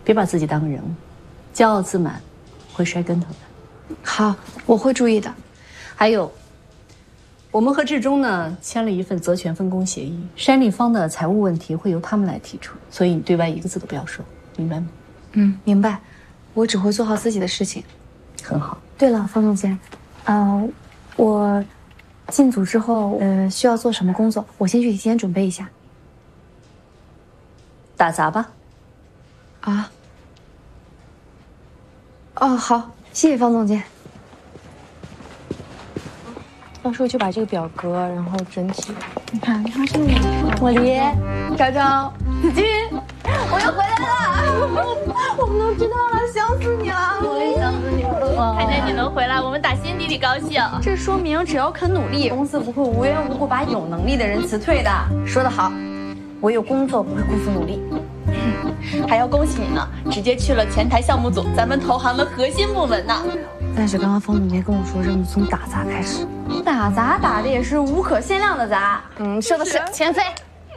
别把自己当个人物，骄傲自满会摔跟头的。 好，我会注意的。 还有，我们和志忠呢签了一份责权分工协议，山立方的财务问题会由他们来提出，所以你对外一个字都不要说，明白吗？ 明白。我只会做好自己的事情。 很好。 对了，方总监，我进组之后，需要做什么工作？我先去提前准备一下。 打杂吧。 啊。哦，好，谢谢方总监。到时候就把这个表格，然后整体，你看这里，我离、昭昭、子君，我又回来了，我们都知道了，想死你了， 我也想死你了。看见你能回来，我们打心底里高兴。 这说明只要肯努力，公司不会无缘无故把有能力的人辞退的。说得好，唯有工作不会辜负努力。 还要恭喜你呢，直接去了前台项目组，咱们投行的核心部门呢。 但是刚刚方总监跟我说，任务从打杂开始，打杂打的也是无可限量的杂。说的是，钱飞。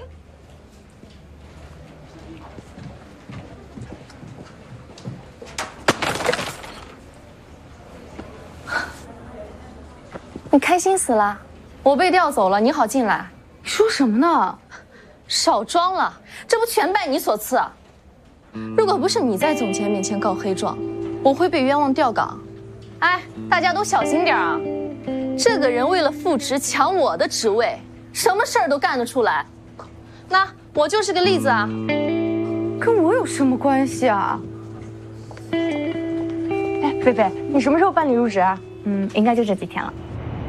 你开心死了？我被调走了，你好进来。说什么呢？少装了，这不全拜你所赐啊！如果不是你在总监面前告黑状，我会被冤枉调岗。哎，大家都小心点啊！这个人为了复职抢我的职位，什么事儿都干得出来。那我就是个例子啊。跟我有什么关系啊？哎，菲菲，你什么时候办理入职啊？应该就这几天了。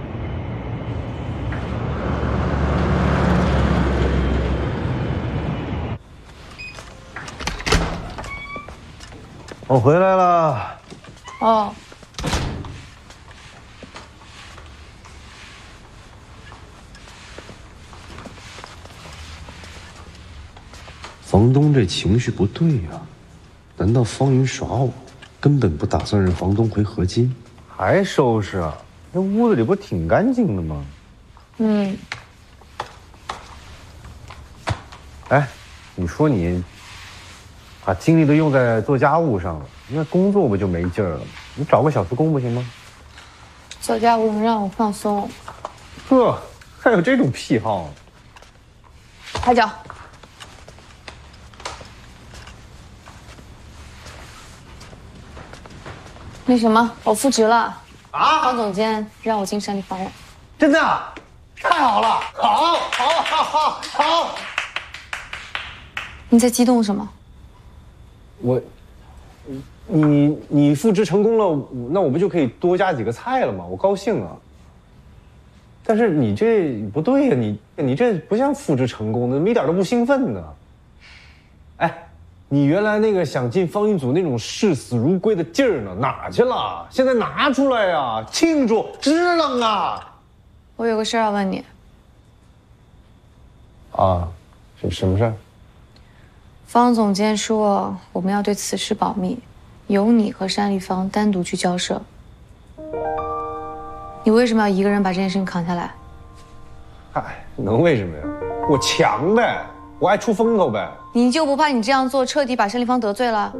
我回来了。 哦。 房东这情绪不对呀，难道方云耍我？根本不打算让房东回合金，还收拾啊？那屋子里不挺干净的吗？哎，你说你把精力都用在做家务上了，那工作不就没劲儿了吗？你找个小时工不行吗？ 做家务能让我放松。 呵，还有这种癖好啊？ 抬脚。那什么，我复职了啊！方总监让我进山立方了。 真的？太好了！好！ 你在激动什么？ 你复职成功了，那我不就可以多加几个菜了吗？我高兴啊！但是你这不对呀，你这不像复职成功的，一点都不兴奋呢。哎，你原来那个想进方云组那种视死如归的劲儿呢，哪去了？现在拿出来呀，庆祝支棱啊！ 我有个事儿要问你。 啊，什么事儿？ 方总监说我们要对此事保密，由你和山立方单独去交涉。你为什么要一个人把这件事情扛下来？ 嗨，能为什么呀？我强呗，我爱出风头呗。 你就不怕你这样做彻底把山立方得罪了？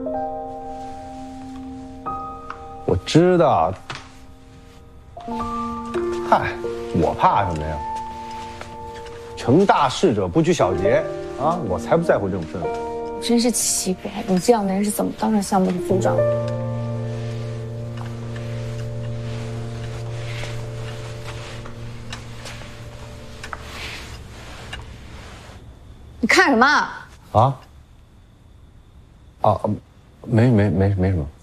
我知道。嗨，我怕什么呀？成大事者不拘小节啊！我才不在乎这种事儿。 真是奇怪，你这样的人是怎么当上项目的组长的？你看什么？ 啊？没什么。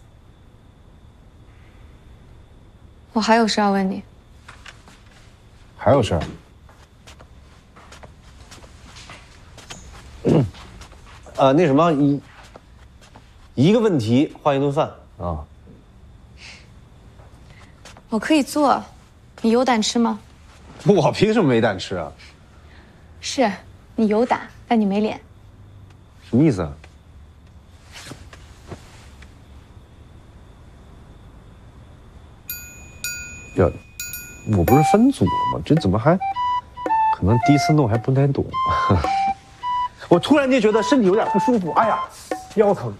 我还有事要问你。 还有事儿？那什么，一个问题换一顿饭啊。 我可以做，你有胆吃吗？ 我凭什么没胆吃啊？ 是你有胆，但你没脸。 什么意思啊？呀，我不是分组了吗？这怎么还？可能第一次弄还不太懂。我突然间觉得身体有点不舒服，哎呀，腰疼。